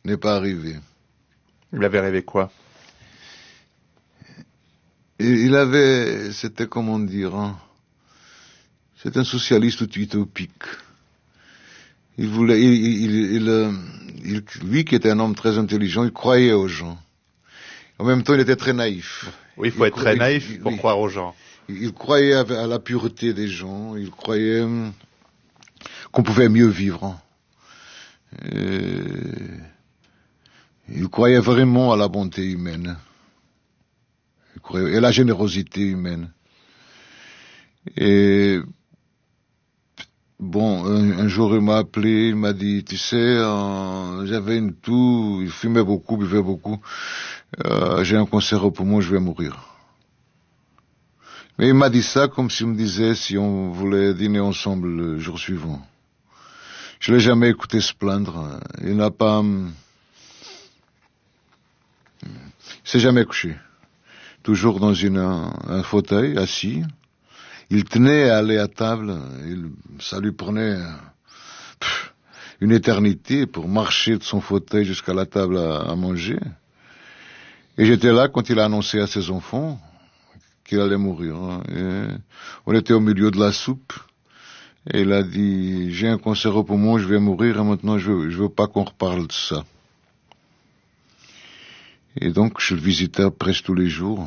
n'est pas arrivé. Il avait rêvé quoi? C'était comment dire, hein, c'est un socialiste utopique. Il voulait, lui qui était un homme très intelligent, il croyait aux gens. En même temps, il était très naïf. Oui, il faut être très naïf pour croire aux gens. Il croyait à la pureté des gens, il croyait qu'on pouvait mieux vivre. Il croyait vraiment à la bonté humaine. Et la générosité humaine. Et bon, un jour il m'a appelé, il m'a dit, tu sais, j'avais une toux, il fumait beaucoup, buvait beaucoup, j'ai un cancer au poumon, je vais mourir. Mais il m'a dit ça comme s'il me disait si on voulait dîner ensemble le jour suivant. Je l'ai jamais écouté se plaindre, il s'est jamais couché. Toujours dans un fauteuil, assis. Il tenait à aller à table, ça lui prenait une éternité pour marcher de son fauteuil jusqu'à la table à manger. Et j'étais là quand il a annoncé à ses enfants qu'il allait mourir. Et on était au milieu de la soupe, et il a dit, j'ai un cancer au poumon, je vais mourir, et maintenant je veux pas qu'on reparle de ça. Et donc, je le visitais presque tous les jours.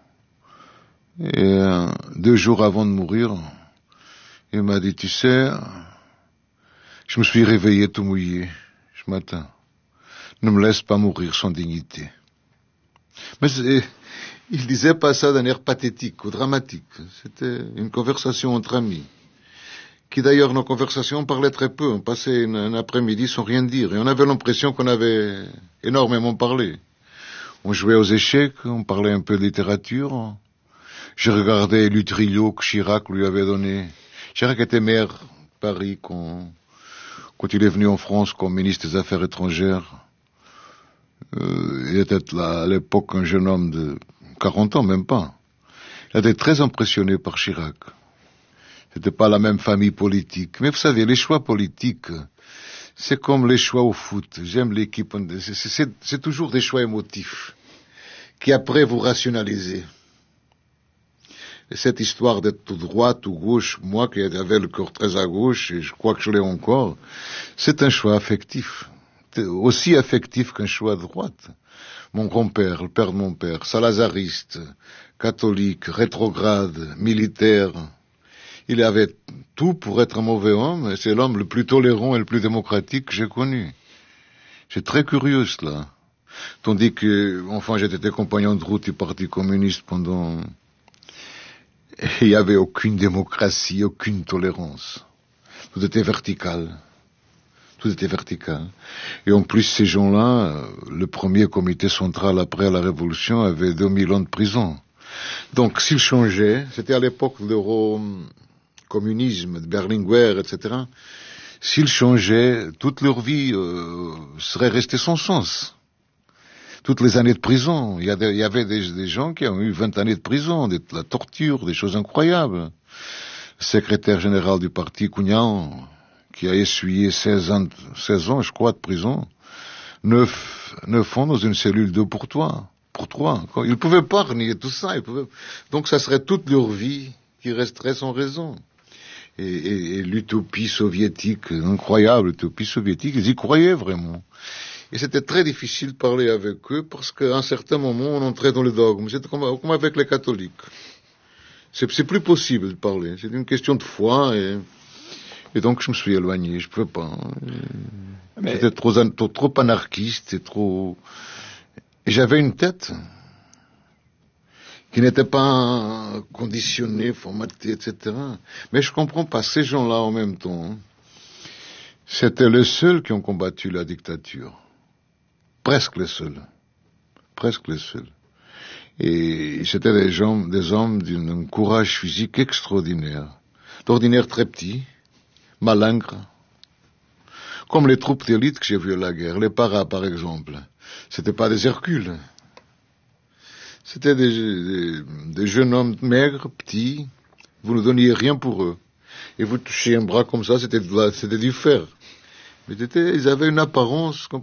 Et 2 jours avant de mourir, il m'a dit, tu sais, je me suis réveillé tout mouillé ce matin. Ne me laisse pas mourir sans dignité. Mais il disait pas ça d'un air pathétique ou dramatique. C'était une conversation entre amis. Qui d'ailleurs, nos conversations, on parlait très peu. On passait un après-midi sans rien dire. Et on avait l'impression qu'on avait énormément parlé. On jouait aux échecs, on parlait un peu de littérature. Je regardais l'utrillo que Chirac lui avait donné. Chirac était maire de Paris quand il est venu en France comme ministre des Affaires étrangères. Il était là, à l'époque un jeune homme de 40 ans, même pas. Il était très impressionné par Chirac. C'était pas la même famille politique. Mais vous savez, les choix politiques, c'est comme les choix au foot. J'aime l'équipe. C'est toujours des choix émotifs qui après vous rationalisez. Et cette histoire d'être tout droit, tout gauche, moi qui avais le cœur très à gauche, et je crois que je l'ai encore, c'est un choix affectif. Aussi affectif qu'un choix de droite. Mon grand-père, le père de mon père, salazariste, catholique, rétrograde, militaire, il avait tout pour être un mauvais homme, et c'est l'homme le plus tolérant et le plus démocratique que j'ai connu. C'est très curieux cela. Tandis que, enfin, j'étais compagnon de route du Parti communiste pendant... Il n'y avait aucune démocratie, aucune tolérance. Tout était vertical. Tout était vertical. Et en plus, ces gens-là, le premier comité central après la Révolution avait 2000 ans de prison. Donc, s'ils changeaient, c'était à l'époque de l'eurocommunisme, de Berlinguer, etc. S'ils changeaient, toute leur vie serait restée sans sens. Toutes les années de prison. Il y avait des gens qui ont eu 20 années de prison, de la torture, des choses incroyables. Le secrétaire général du parti, Cougnan, qui a essuyé 16 ans, je crois, de prison, 9 ans dans une cellule 2 pour 3. Ils ne pouvaient pas renier tout ça. Donc ça serait toute leur vie qui resterait sans raison. Et l'utopie soviétique, incroyable utopie soviétique, ils y croyaient vraiment. Et c'était très difficile de parler avec eux parce qu'à un certain moment, on entrait dans le dogme. C'était comme avec les catholiques. C'est plus possible de parler. C'est une question de foi et donc je me suis éloigné. Je pouvais pas. C'était trop anarchiste et trop... Et j'avais une tête qui n'était pas conditionnée, formatée, etc. Mais je comprends pas ces gens-là en même temps. C'était les seuls qui ont combattu la dictature. Presque les seuls. Et c'était des hommes d'un courage physique extraordinaire. D'ordinaire très petits, malingres. Comme les troupes d'élite que j'ai vues à la guerre, les paras par exemple. C'était pas des Hercules. C'était des jeunes hommes maigres, petits. Vous ne donniez rien pour eux. Et vous touchiez un bras comme ça, c'était du fer. Mais ils avaient une apparence